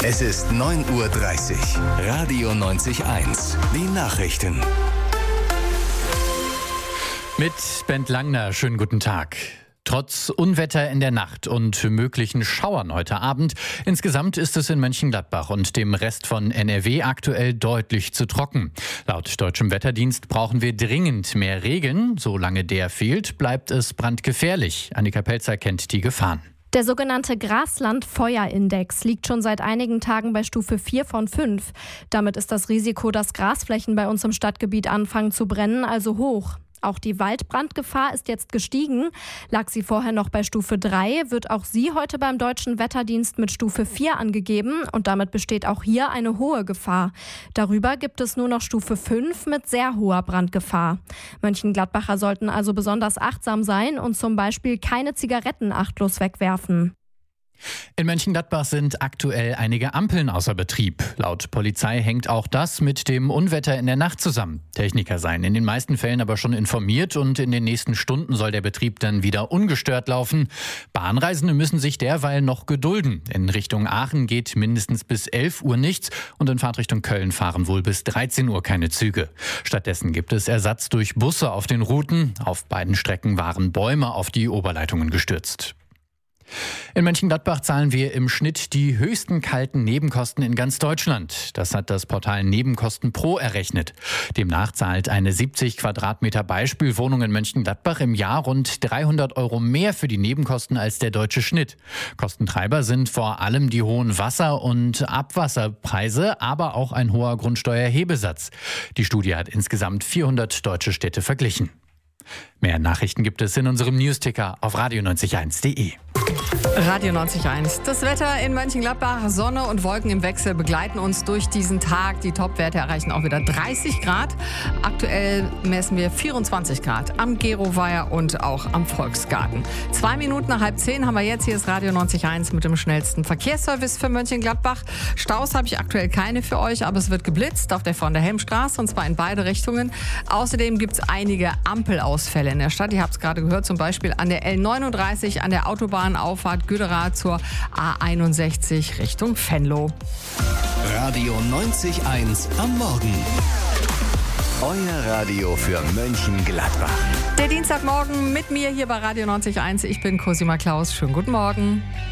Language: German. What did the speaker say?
Es ist 9:30 Uhr. Radio 90.1. Die Nachrichten. Mit Bent Langner, schönen guten Tag. Trotz Unwetter in der Nacht und möglichen Schauern heute Abend, insgesamt ist es in Mönchengladbach und dem Rest von NRW aktuell deutlich zu trocken. Laut deutschem Wetterdienst brauchen wir dringend mehr Regen. Solange der fehlt, bleibt es brandgefährlich. Annika Pelzer kennt die Gefahren. Der sogenannte Grasland-Feuerindex liegt schon seit einigen Tagen bei Stufe 4 von 5. Damit ist das Risiko, dass Grasflächen bei uns im Stadtgebiet anfangen zu brennen, also hoch. Auch die Waldbrandgefahr ist jetzt gestiegen. Lag sie vorher noch bei Stufe 3, wird auch sie heute beim deutschen Wetterdienst mit Stufe 4 angegeben und damit besteht auch hier eine hohe Gefahr. Darüber gibt es nur noch Stufe 5 mit sehr hoher Brandgefahr. Mönchengladbacher sollten also besonders achtsam sein und zum Beispiel keine Zigaretten achtlos wegwerfen. In Mönchengladbach sind aktuell einige Ampeln außer Betrieb. Laut Polizei hängt auch das mit dem Unwetter in der Nacht zusammen. Techniker seien in den meisten Fällen aber schon informiert und in den nächsten Stunden soll der Betrieb dann wieder ungestört laufen. Bahnreisende müssen sich derweil noch gedulden. In Richtung Aachen geht mindestens bis 11 Uhr nichts und in Fahrtrichtung Köln fahren wohl bis 13 Uhr keine Züge. Stattdessen gibt es Ersatz durch Busse auf den Routen. Auf beiden Strecken waren Bäume auf die Oberleitungen gestürzt. In Mönchengladbach zahlen wir im Schnitt die höchsten kalten Nebenkosten in ganz Deutschland. Das hat das Portal Nebenkosten Pro errechnet. Demnach zahlt eine 70 Quadratmeter Beispielwohnung in Mönchengladbach im Jahr rund 300 € mehr für die Nebenkosten als der deutsche Schnitt. Kostentreiber sind vor allem die hohen Wasser- und Abwasserpreise, aber auch ein hoher Grundsteuerhebesatz. Die Studie hat insgesamt 400 deutsche Städte verglichen. Mehr Nachrichten gibt es in unserem Newsticker auf radio901.de. Radio 90.1. Das Wetter in Mönchengladbach, Sonne und Wolken im Wechsel begleiten uns durch diesen Tag. Die Topwerte erreichen auch wieder 30 Grad. Aktuell messen wir 24 Grad am Geroweiher und auch am Volksgarten. 2 Minuten nach 9:30 haben wir jetzt. Hier ist Radio 90.1 mit dem schnellsten Verkehrsservice für Mönchengladbach. Staus habe ich aktuell keine für euch, aber es wird geblitzt auf der von der Helmstraße und zwar in beide Richtungen. Außerdem gibt es einige Ampelausfälle in der Stadt. Ihr habt es gerade gehört, zum Beispiel an der L39 an der Autobahnauffahrt Güdera zur A61 Richtung Venlo. Radio 90.1 am Morgen. Euer Radio für Mönchengladbach. Der Dienstagmorgen mit mir hier bei Radio 90.1. Ich bin Cosima Klaus. Schönen guten Morgen.